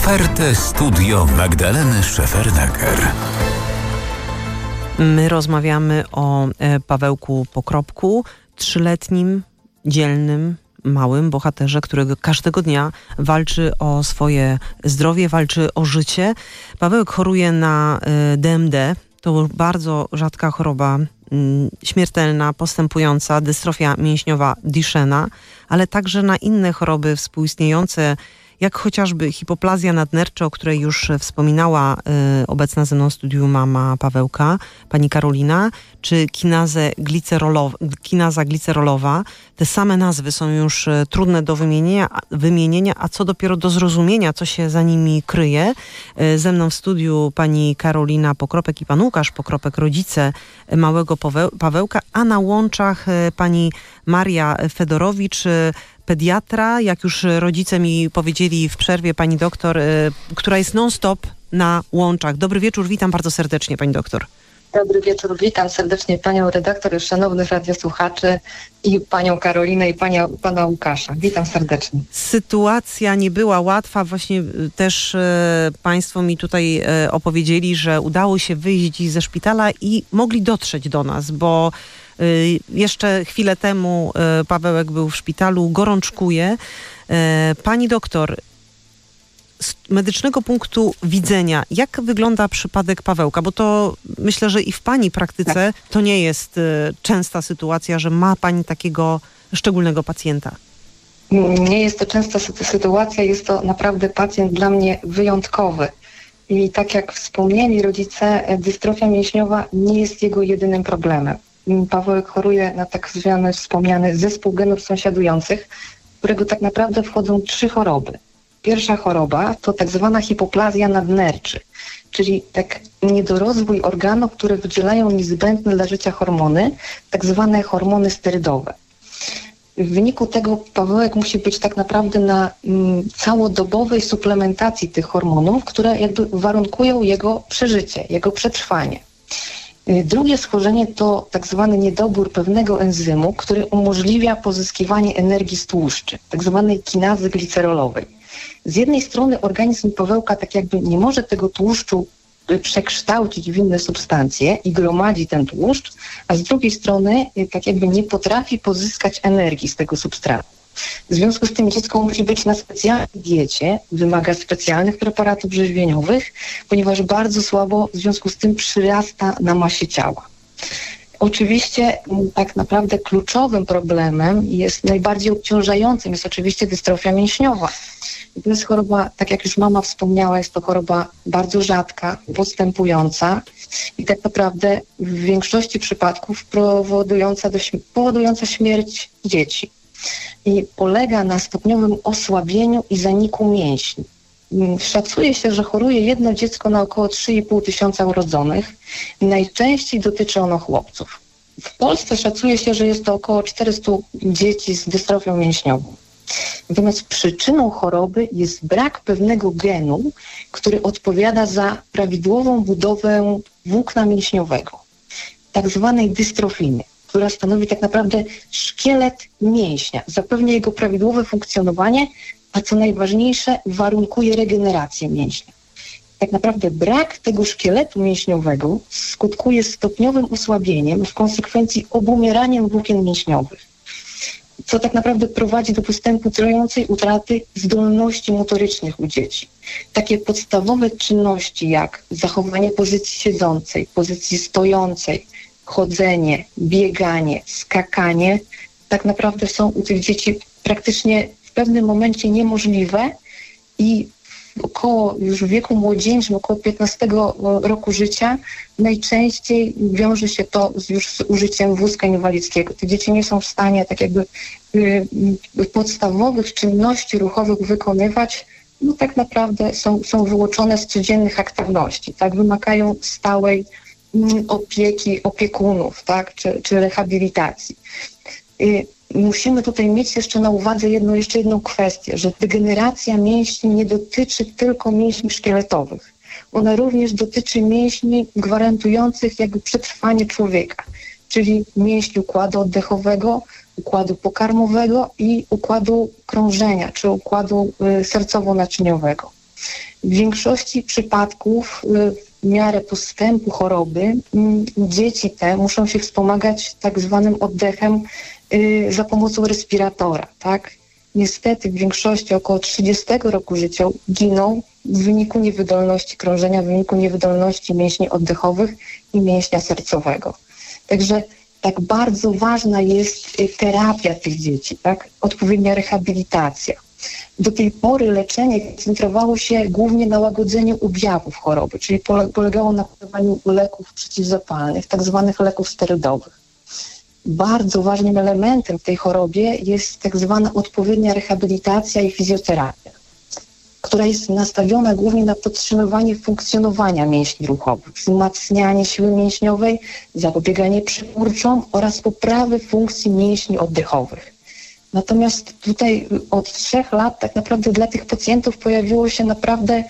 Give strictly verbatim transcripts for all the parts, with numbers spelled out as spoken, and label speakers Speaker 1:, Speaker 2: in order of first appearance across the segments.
Speaker 1: Otwarte studio Magdaleny Szefernaker.
Speaker 2: My rozmawiamy o Pawełku Pokropku, trzyletnim, dzielnym, małym bohaterze, którego każdego dnia walczy o swoje zdrowie, walczy o życie. Pawełek choruje na D M D. To bardzo rzadka choroba, śmiertelna, postępująca, dystrofia mięśniowa Duchenne, ale także na inne choroby współistniejące, jak chociażby hipoplazja nadnercza, o której już wspominała y, obecna ze mną w studiu mama Pawełka, pani Karolina, czy kinazę glicerolow- kinaza glicerolowa. Te same nazwy są już y, trudne do wymienienia, wymienienia, a co dopiero do zrozumienia, co się za nimi kryje. Y, ze mną w studiu pani Karolina Pokropek i pan Łukasz Pokropek, rodzice małego Paweł- Pawełka, a na łączach y, pani Maria Fedorowicz, y, pediatra, jak już rodzice mi powiedzieli w przerwie, pani doktor, y, która jest non-stop na łączach. Dobry wieczór, witam bardzo serdecznie, pani doktor.
Speaker 3: Dobry wieczór, witam serdecznie panią redaktor, szanownych radiosłuchaczy i panią Karolinę i pania, pana Łukasza. Witam serdecznie.
Speaker 2: Sytuacja nie była łatwa, właśnie też y, państwo mi tutaj y, opowiedzieli, że udało się wyjść ze szpitala i mogli dotrzeć do nas, bo jeszcze chwilę temu Pawełek był w szpitalu, gorączkuje. Pani doktor, z medycznego punktu widzenia, jak wygląda przypadek Pawełka? Bo to myślę, że i w pani praktyce to nie jest częsta sytuacja, że ma pani takiego szczególnego pacjenta.
Speaker 3: Nie jest to częsta sytuacja, jest to naprawdę pacjent dla mnie wyjątkowy. I tak jak wspomnieli rodzice, dystrofia mięśniowa nie jest jego jedynym problemem. Pawełek choruje na tak zwany wspomniany zespół genów sąsiadujących, w którego tak naprawdę wchodzą trzy choroby. Pierwsza choroba to tak zwana hipoplazja nadnerczy, czyli tak niedorozwój organów, które wydzielają niezbędne dla życia hormony, tak zwane hormony sterydowe. W wyniku tego Pawełek musi być tak naprawdę na mm, całodobowej suplementacji tych hormonów, które jakby warunkują jego przeżycie, jego przetrwanie. Drugie schorzenie to tak zwany niedobór pewnego enzymu, który umożliwia pozyskiwanie energii z tłuszczy, tak zwanej kinazy glicerolowej. Z jednej strony organizm Pawełka tak jakby nie może tego tłuszczu przekształcić w inne substancje i gromadzi ten tłuszcz, a z drugiej strony tak jakby nie potrafi pozyskać energii z tego substratu. W związku z tym dziecko musi być na specjalnej diecie, wymaga specjalnych preparatów żywieniowych, ponieważ bardzo słabo w związku z tym przyrasta na masie ciała. Oczywiście tak naprawdę kluczowym problemem jest najbardziej obciążającym jest oczywiście dystrofia mięśniowa. To jest choroba, tak jak już mama wspomniała, jest to choroba bardzo rzadka, postępująca i tak naprawdę w większości przypadków powodująca, do, powodująca śmierć dzieci. I polega na stopniowym osłabieniu i zaniku mięśni. Szacuje się, że choruje jedno dziecko na około trzy i pół tysiąca urodzonych. Najczęściej dotyczy ono chłopców. W Polsce szacuje się, że jest to około czterysta dzieci z dystrofią mięśniową. Natomiast przyczyną choroby jest brak pewnego genu, który odpowiada za prawidłową budowę włókna mięśniowego, tak zwanej dystrofiny, która stanowi tak naprawdę szkielet mięśnia, zapewnia jego prawidłowe funkcjonowanie, a co najważniejsze, warunkuje regenerację mięśnia. Tak naprawdę brak tego szkieletu mięśniowego skutkuje stopniowym osłabieniem, w konsekwencji obumieraniem włókien mięśniowych, co tak naprawdę prowadzi do postępu trwającej utraty zdolności motorycznych u dzieci. Takie podstawowe czynności jak zachowanie pozycji siedzącej, pozycji stojącej, chodzenie, bieganie, skakanie tak naprawdę są u tych dzieci praktycznie w pewnym momencie niemożliwe i około już w wieku młodzieńczym, około piętnastego roku życia najczęściej wiąże się to z już z użyciem wózka inwalidzkiego. Te dzieci nie są w stanie tak jakby y, y, podstawowych czynności ruchowych wykonywać, no tak naprawdę są, są wyłączone z codziennych aktywności, tak, wymagają stałej opieki opiekunów, tak, czy, czy rehabilitacji. Y, musimy tutaj mieć jeszcze na uwadze jedną, jeszcze jedną kwestię, że degeneracja mięśni nie dotyczy tylko mięśni szkieletowych. Ona również dotyczy mięśni gwarantujących jakby przetrwanie człowieka, czyli mięśni układu oddechowego, układu pokarmowego i układu krążenia, czy układu y, sercowo-naczyniowego. W większości przypadków w miarę postępu choroby dzieci te muszą się wspomagać tak zwanym oddechem za pomocą respiratora, tak? Niestety w większości około trzydziestego roku życia giną w wyniku niewydolności krążenia, w wyniku niewydolności mięśni oddechowych i mięśnia sercowego. Także tak bardzo ważna jest terapia tych dzieci, tak? Odpowiednia rehabilitacja. Do tej pory leczenie koncentrowało się głównie na łagodzeniu objawów choroby, czyli polegało na podawaniu leków przeciwzapalnych, tak zwanych leków sterydowych. Bardzo ważnym elementem w tej chorobie jest tak zwana odpowiednia rehabilitacja i fizjoterapia, która jest nastawiona głównie na podtrzymywanie funkcjonowania mięśni ruchowych, wzmacnianie siły mięśniowej, zapobieganie przykurczom oraz poprawę funkcji mięśni oddechowych. Natomiast tutaj od trzech lat tak naprawdę dla tych pacjentów pojawiło się naprawdę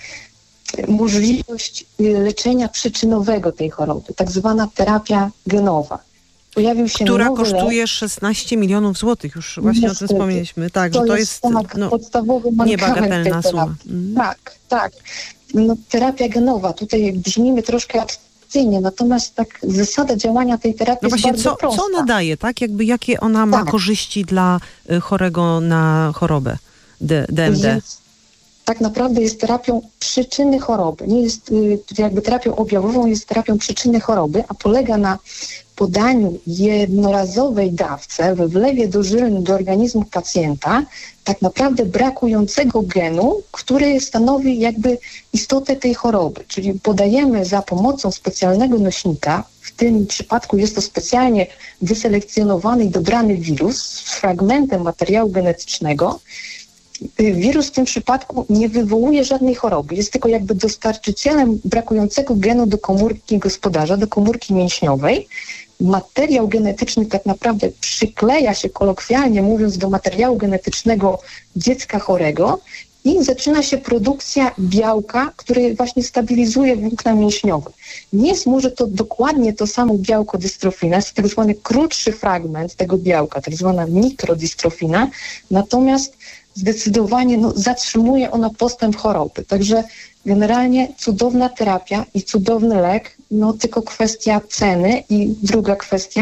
Speaker 3: możliwość leczenia przyczynowego tej choroby, tak zwana terapia genowa. Pojawił się
Speaker 2: Która
Speaker 3: nowy
Speaker 2: kosztuje
Speaker 3: lek.
Speaker 2: szesnaście milionów złotych, już właśnie o tym wspomnieliśmy. Tak,
Speaker 3: to
Speaker 2: że to
Speaker 3: jest,
Speaker 2: jest
Speaker 3: tak,
Speaker 2: no,
Speaker 3: podstawowy mankament
Speaker 2: niebagatelna
Speaker 3: tej
Speaker 2: suma.
Speaker 3: terapii.
Speaker 2: Mm.
Speaker 3: Tak, tak. No, terapia genowa, tutaj brzmimy troszkę abstrakcyjnie, natomiast tak zasada działania tej terapii
Speaker 2: No
Speaker 3: jest
Speaker 2: właśnie,
Speaker 3: bardzo
Speaker 2: co,
Speaker 3: prosta.
Speaker 2: co ona daje, tak? Jakby jakie ona ma
Speaker 3: Tak.
Speaker 2: korzyści dla y, chorego na chorobę D- DMD?
Speaker 3: Jest, tak naprawdę jest terapią przyczyny choroby. Nie jest y, jakby terapią objawową, jest terapią przyczyny choroby, a polega na podaniu jednorazowej dawce we wlewie dożylnym do organizmu pacjenta tak naprawdę brakującego genu, który stanowi jakby istotę tej choroby. Czyli podajemy za pomocą specjalnego nośnika, w tym przypadku jest to specjalnie wyselekcjonowany i dobrany wirus z fragmentem materiału genetycznego. Wirus w tym przypadku nie wywołuje żadnej choroby, jest tylko jakby dostarczycielem brakującego genu do komórki gospodarza, do komórki mięśniowej. Materiał genetyczny tak naprawdę przykleja się, kolokwialnie mówiąc, do materiału genetycznego dziecka chorego i zaczyna się produkcja białka, który właśnie stabilizuje włókna mięśniowe. Nie jest może to dokładnie to samo białko dystrofina, jest to tak zwany krótszy fragment tego białka, tak zwana mikrodystrofina, natomiast zdecydowanie no, zatrzymuje ona postęp choroby. Także generalnie cudowna terapia i cudowny lek, no tylko kwestia ceny i druga kwestia,